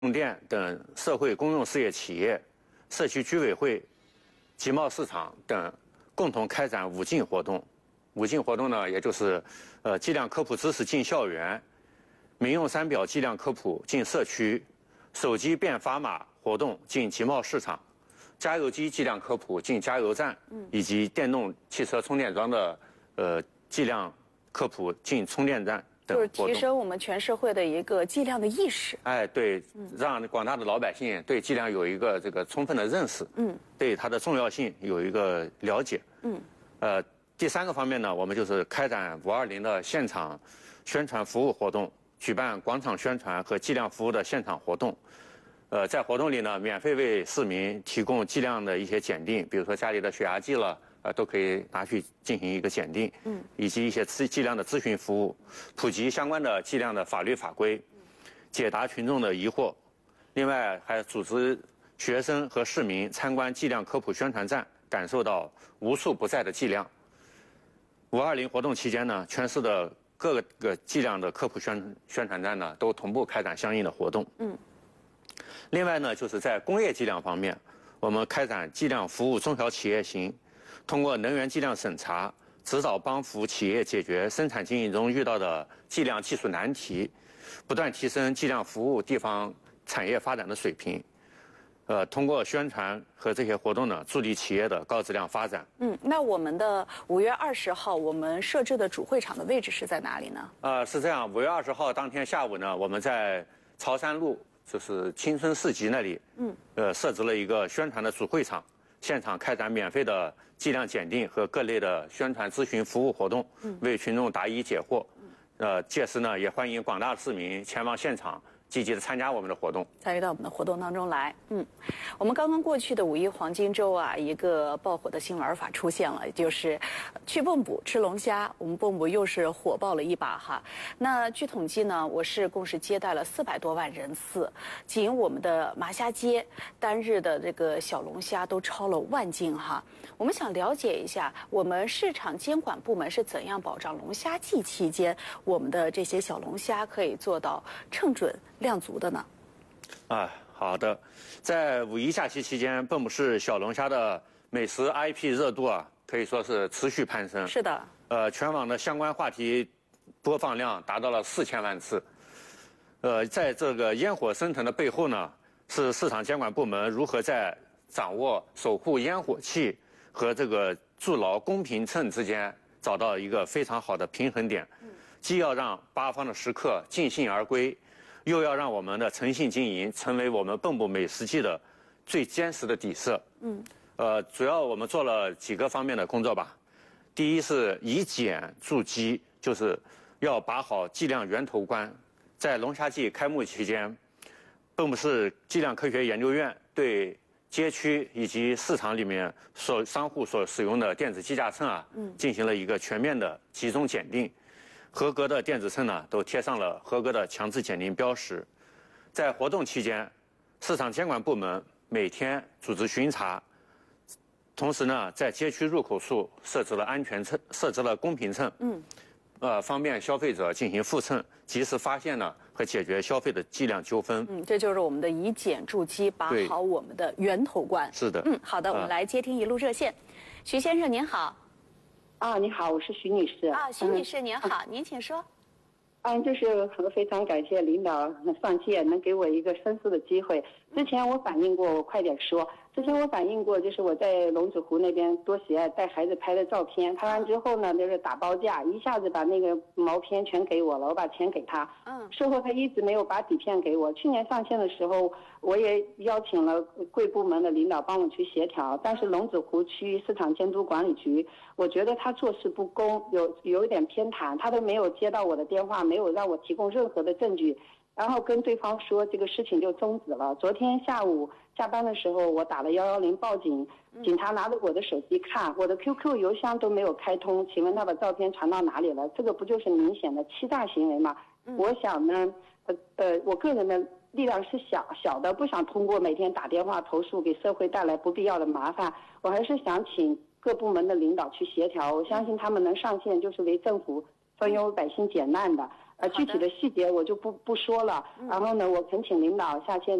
用电等社会公用事业企业、社区居委会、集贸市场等共同开展5进活动。5进活动呢，也就是计量科普知识进校园，民用三表计量科普进社区，手机变砝码活动进集贸市场，加油机计量科普进加油站，以及电动汽车充电桩的计量科普进充电站等活动。 就是提升我们全社会的一个计量的意识。 哎，对，让广大的老百姓对计量有一个这个充分的认识，对它的重要性有一个了解，第3个方面呢，我们就是开展520的现场宣传服务活动，举办广场宣传和计量服务的现场活动。在活动里呢，免费为市民提供计量的一些检定，比如说家里的血压计了，都可以拿去进行一个检定，以及一些计量的咨询服务，普及相关的计量的法律法规，解答群众的疑惑。另外，还组织学生和市民参观计量科普宣传站，感受到无处不在的计量。520活动期间呢，全市的各个计量的科普宣传站呢，都同步开展相应的活动。另外呢，就是在工业计量方面，我们开展计量服务中小企业行，通过能源计量审查，指导帮扶企业解决生产经营中遇到的计量技术难题，不断提升计量服务地方产业发展的水平。通过宣传和这些活动呢，助力企业的高质量发展。 那我们的5月20号，我们设置的主会场的位置是在哪里呢？ 是这样，5月20号当天下午呢，我们在潮山路，就是青春市集那里，设置了一个宣传的主会场，现场开展免费的计量检定和各类的宣传咨询服务活动，为群众答疑解惑。届时呢，也欢迎广大市民前往现场，积极的参加我们的活动， 参与到我们的活动当中来。我们刚刚过去的5一黄金周啊，一个爆火的新玩法出现了，就是去蚌埠吃龙虾。我们蚌埠又是火爆了一把哈。那据统计呢，我市共是接待了400多万人次，仅我们的麻虾街单日的这个小龙虾都超了1万斤哈。我们想了解一下，我们市场监管部门是怎样保障龙虾季期间我们的这些小龙虾可以做到称准量足的呢？ 好的，在5一假期期间，蚌埠市小龙虾的美食 IP 热度可以说是持续攀升。 是的。 全网的相关话题播放量达到了4000万次。在这个烟火升腾的背后呢，是市场监管部门如何在掌握守护烟火气和这个筑牢公平秤之间找到一个非常好的平衡点，既要让8方的食客尽兴而归，又要让我们的诚信经营成为我们蚌埠美食季的最坚实的底色。主要我们做了几个方面的工作吧。第一是以检筑基，就是要把好计量源头关。在龙虾季开幕期间，蚌埠市计量科学研究院对街区以及市场里面商户所使用的电子计价秤进行了一个全面的集中检定。合格的电子秤呢，都贴上了合格的强制检定标识。在活动期间，市场监管部门每天组织巡查，同时呢，在街区入口处设置了安全秤，设置了公平秤，方便消费者进行复秤，及时发现呢和解决消费的计量纠纷。 这就是我们的以检筑基，把好我们的源头关。 是的。 好的，我们来接听一路热线，徐先生您好。 你好，我是徐女士。 徐女士您好，您请说。 就是非常感谢领导上届能给我一个申诉的机会。之前我反映过，我快点说。之前我反映过，就是我在龙子湖那边多喜爱带孩子拍的照片，拍完之后呢，就是打包价，一下子把那个毛片全给我了，我把钱给他。事后他一直没有把底片给我。去年上线的时候，我也邀请了贵部门的领导帮我去协调，但是龙子湖区市场监督管理局，我觉得他做事不公，有一点偏袒，他都没有接到我的电话，没有让我提供任何的证据。然后跟对方说这个事情就终止了。昨天下午下班的时候，我打了110报警，警察拿着我的手机看，我的 QQ 邮箱都没有开通，请问他把照片传到哪里了？这个不就是明显的欺诈行为吗？我想呢，我个人的力量是小的，不想通过每天打电话投诉给社会带来不必要的麻烦，我还是想请各部门的领导去协调，我相信他们能上线就是为政府分忧百姓解难的。 具体的细节我就不说了。然后呢，我恳请领导下线。